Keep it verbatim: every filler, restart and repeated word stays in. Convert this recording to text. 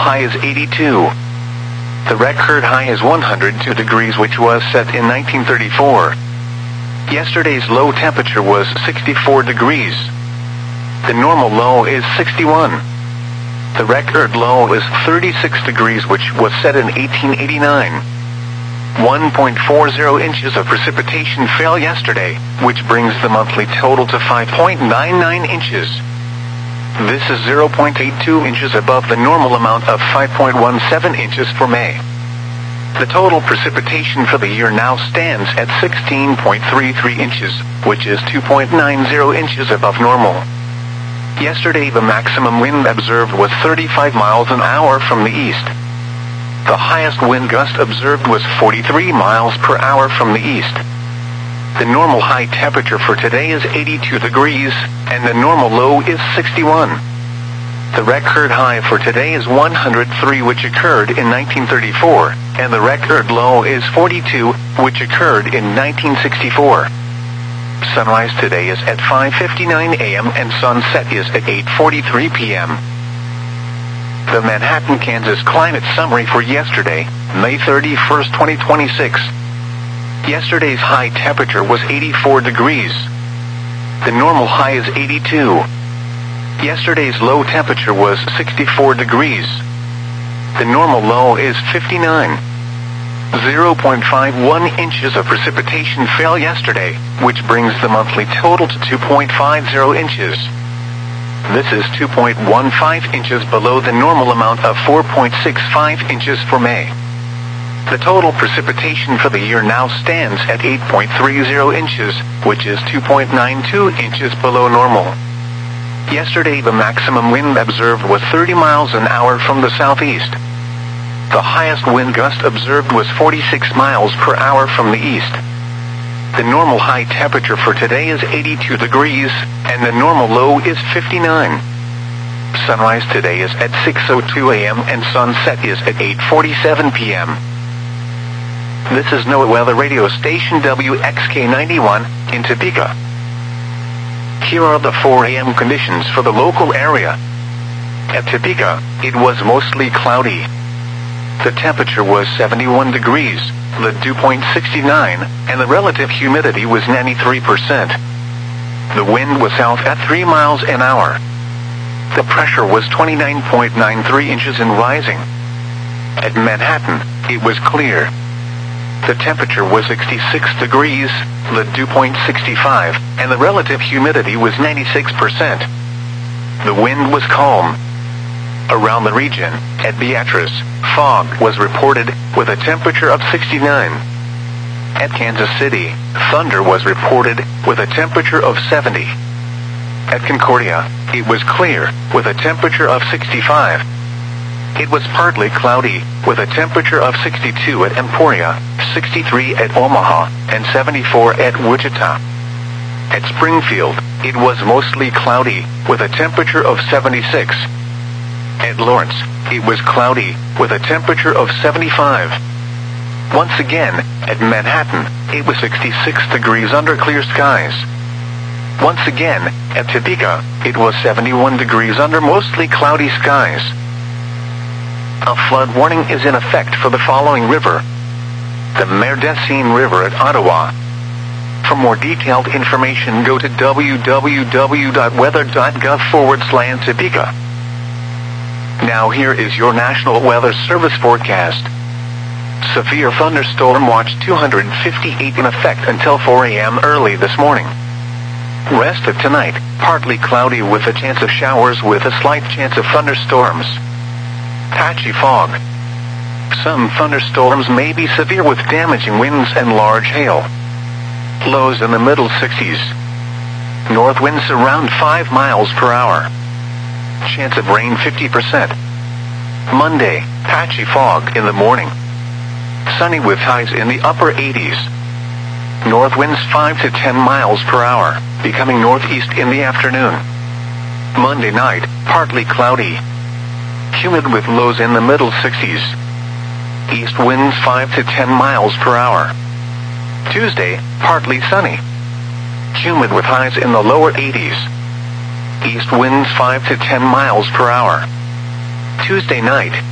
high is eighty-two. The record high is one hundred two degrees, which was set in nineteen thirty-four. Yesterday's low temperature was sixty-four degrees. The normal low is sixty-one. The record low is thirty-six degrees, which was set in eighteen eighty-nine. one point four zero inches of precipitation fell yesterday, which brings the monthly total to five point nine nine inches. This is zero point eight two inches above the normal amount of five point one seven inches for May. The total precipitation for the year now stands at sixteen point three three inches, which is two point nine zero inches above normal. Yesterday the maximum wind observed was thirty-five miles an hour from the east. The highest wind gust observed was forty-three miles per hour from the east. The normal high temperature for today is eighty-two degrees, and the normal low is sixty-one. The record high for today is one hundred three, which occurred in nineteen thirty-four, and the record low is forty-two, which occurred in nineteen sixty-four. Sunrise today is at five fifty-nine a m and sunset is at eight forty-three p m The Manhattan, Kansas climate summary for yesterday, May thirty-first, twenty twenty-six. Yesterday's high temperature was eighty-four degrees. The normal high is eighty-two. Yesterday's low temperature was sixty-four degrees. The normal low is fifty-nine. zero point five one inches of precipitation fell yesterday, which brings the monthly total to two point five zero inches. This is two point one five inches below the normal amount of four point six five inches for May. The total precipitation for the year now stands at eight point three zero inches, which is two point nine two inches below normal. Yesterday the maximum wind observed was thirty miles an hour from the southeast. The highest wind gust observed was forty-six miles per hour from the east. The normal high temperature for today is eighty-two degrees, and the normal low is fifty-nine. Sunrise today is at six oh two a m and sunset is at eight forty-seven p m This is NOAA Weather Radio Station W X K ninety-one, in Topeka. Here are the four a m conditions for the local area. At Topeka, it was mostly cloudy. The temperature was seventy-one degrees, the dew point sixty-nine, and the relative humidity was ninety-three percent. The wind was south at three miles an hour. The pressure was twenty-nine point nine three inches and rising. At Manhattan, it was clear. The temperature was sixty-six degrees, the dew point sixty-five, and the relative humidity was ninety-six percent. The wind was calm. Around the region, at Beatrice, fog was reported, with a temperature of sixty-nine. At Kansas City, thunder was reported, with a temperature of seventy. At Concordia, it was clear, with a temperature of sixty-five. It was partly cloudy, with a temperature of sixty-two at Emporia, sixty-three at Omaha, and seventy-four at Wichita. At Springfield, it was mostly cloudy, with a temperature of seventy-six. At Lawrence, it was cloudy, with a temperature of seventy-five. Once again, at Manhattan, it was sixty-six degrees under clear skies. Once again, at Topeka, it was seventy-one degrees under mostly cloudy skies. A flood warning is in effect for the following river: the Merdecine River at Ottawa. For more detailed information, go to w w w dot weather dot gov forward slash Topeka. Now here is your National Weather Service forecast. Severe thunderstorm watch two hundred fifty-eight in effect until four a m early this morning. Rest of tonight, partly cloudy with a chance of showers with a slight chance of thunderstorms. Patchy fog. Some thunderstorms may be severe with damaging winds and large hail. Lows in the middle sixties. North winds around five miles per hour. Chance of rain fifty percent. Monday, patchy fog in the morning. Sunny with highs in the upper eighties. North winds five to ten miles per hour, becoming northeast in the afternoon. Monday night, partly cloudy. Humid with lows in the middle sixties. East winds five to ten miles per hour. Tuesday, partly sunny. Humid with highs in the lower eighties. East winds five to ten miles per hour. Tuesday night,